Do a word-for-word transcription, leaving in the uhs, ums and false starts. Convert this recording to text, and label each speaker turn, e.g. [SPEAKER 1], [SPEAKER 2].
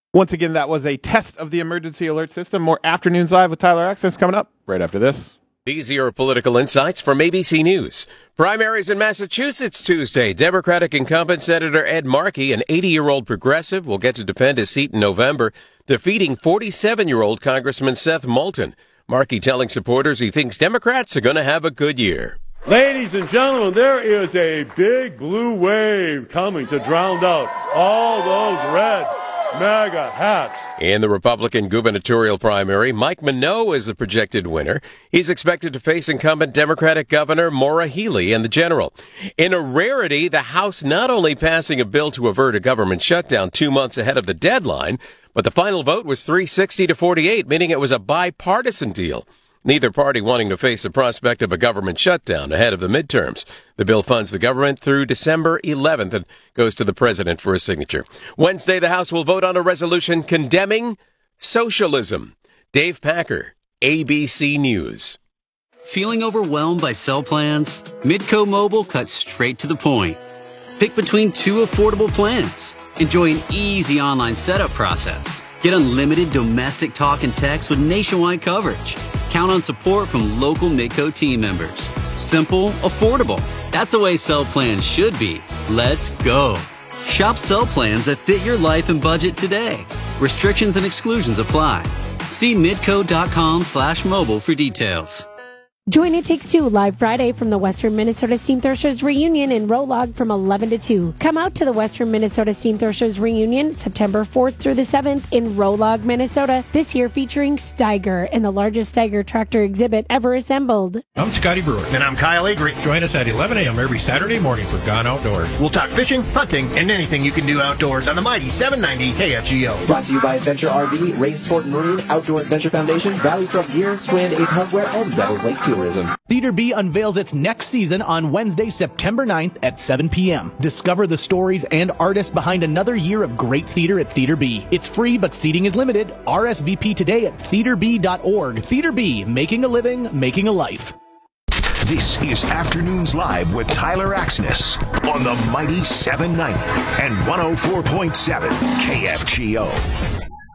[SPEAKER 1] Once again, that was a test of the emergency alert system. More Afternoons Live with Tyler Access coming up right after this.
[SPEAKER 2] These are your political insights from A B C News. Primaries in Massachusetts Tuesday. Democratic incumbent Senator Ed Markey, an eighty-year-old progressive, will get to defend his seat in November, defeating forty-seven-year-old Congressman Seth Moulton. Markey telling supporters he thinks Democrats are going to have a good year.
[SPEAKER 3] Ladies and gentlemen, there is a big blue wave coming to drown out all those red MAGA hats.
[SPEAKER 2] In the Republican gubernatorial primary, Mike Minow is the projected winner. He's expected to face incumbent Democratic Governor Maura Healey in the general. In a rarity, the House not only passing a bill to avert a government shutdown two months ahead of the deadline, but the final vote was three sixty to forty-eight, meaning it was a bipartisan deal. Neither party wanting to face the prospect of a government shutdown ahead of the midterms. The bill funds the government through December eleventh and goes to the president for a signature. Wednesday, the House will vote on a resolution condemning socialism. Dave Packer, A B C News.
[SPEAKER 4] Feeling overwhelmed by cell plans? Midco Mobile cuts straight to the point. Pick between two affordable plans. Enjoy an easy online setup process. Get unlimited domestic talk and text with nationwide coverage. Count on support from local Midco team members. Simple, affordable. That's the way cell plans should be. Let's go. Shop cell plans that fit your life and budget today. Restrictions and exclusions apply. See midco.com slash mobile for details.
[SPEAKER 5] Join It Takes Two live Friday from the Western Minnesota Steam Threshers Reunion in Rolog from eleven to two. Come out to the Western Minnesota Steam Threshers Reunion September fourth through the seventh in Rolog, Minnesota, this year featuring Steiger and the largest Steiger tractor exhibit ever assembled.
[SPEAKER 6] I'm Scotty Brewer.
[SPEAKER 7] And I'm Kyle Avery.
[SPEAKER 6] Join us at eleven a.m. every Saturday morning for Gone Outdoors.
[SPEAKER 7] We'll talk fishing, hunting, and anything you can do outdoors on the mighty seven ninety K F G O.
[SPEAKER 8] Brought to you by Adventure R V, Ray Sport and Marine, Outdoor Adventure Foundation, Valley Truck Gear, Strand Ace Hardware, and Devils Lake Tourism.
[SPEAKER 9] Theater B unveils its next season on Wednesday, September ninth at seven p.m. Discover the stories and artists behind another year of great theater at Theater B. It's free, but seating is limited. R S V P today at theater b dot org. Theater B, making a living, making a life.
[SPEAKER 10] This is Afternoons Live with Tyler Axness on the mighty seven ninety and one oh four point seven K F G O.